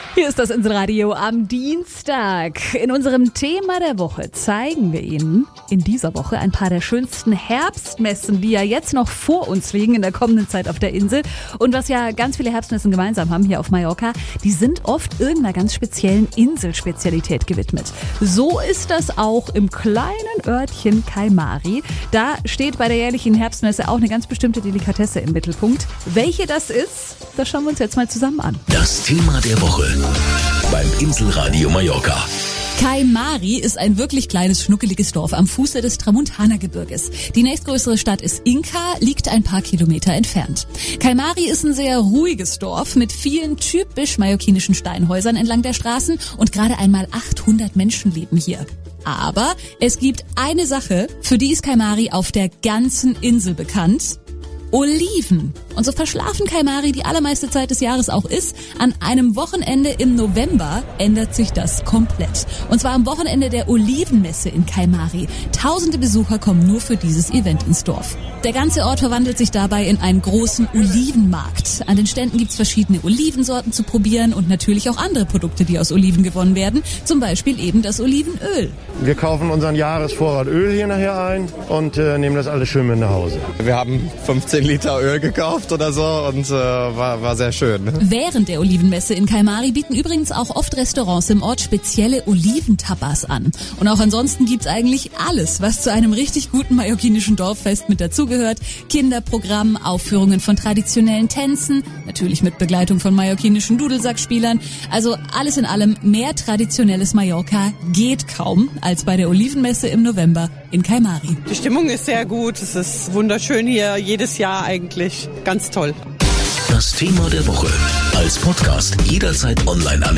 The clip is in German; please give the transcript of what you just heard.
Hier ist das Inselradio am Dienstag. In unserem Thema der Woche zeigen wir Ihnen in dieser Woche ein paar der schönsten Herbstmessen, die ja jetzt noch vor uns liegen in der kommenden Zeit auf der Insel. Und was ja ganz viele Herbstmessen gemeinsam haben hier auf Mallorca, die sind oft irgendeiner ganz speziellen Inselspezialität gewidmet. So ist das auch im kleinen Örtchen Kaimari. Da steht bei der jährlichen Herbstmesse auch eine ganz bestimmte Delikatesse im Mittelpunkt. Welche das ist, das schauen wir uns jetzt mal zusammen an. Das Thema der Woche beim Inselradio Mallorca. Kaimari ist ein wirklich kleines, schnuckeliges Dorf am Fuße des Tramuntana-Gebirges. Die nächstgrößere Stadt ist Inca, liegt ein paar Kilometer entfernt. Kaimari ist ein sehr ruhiges Dorf mit vielen typisch mallorquinischen Steinhäusern entlang der Straßen und gerade einmal 800 Menschen leben hier. Aber es gibt eine Sache, für die ist Kaimari auf der ganzen Insel bekannt: Oliven. Und so verschlafen Kaimari die allermeiste Zeit des Jahres auch ist, an einem Wochenende im November ändert sich das komplett. Und zwar am Wochenende der Olivenmesse in Kaimari. Tausende Besucher kommen nur für dieses Event ins Dorf. Der ganze Ort verwandelt sich dabei in einen großen Olivenmarkt. An den Ständen gibt's verschiedene Olivensorten zu probieren und natürlich auch andere Produkte, die aus Oliven gewonnen werden. Zum Beispiel eben das Olivenöl. Wir kaufen unseren Jahresvorrat Öl hier nachher ein und nehmen das alles schön mit nach Hause. Wir haben 15 Liter Öl gekauft oder so und war sehr schön. Während der Olivenmesse in Kaimari bieten übrigens auch oft Restaurants im Ort spezielle Oliventapas an. Und auch ansonsten gibt's eigentlich alles, was zu einem richtig guten mallorquinischen Dorffest mit dazugehört. Kinderprogramm, Aufführungen von traditionellen Tänzen, natürlich mit Begleitung von mallorquinischen Dudelsackspielern. Also alles in allem mehr traditionelles Mallorca geht kaum als bei der Olivenmesse im November in Kaimari. Die Stimmung ist sehr gut, es ist wunderschön hier, jedes Jahr eigentlich, ganz toll. Das Thema der Woche als Podcast jederzeit online anhören.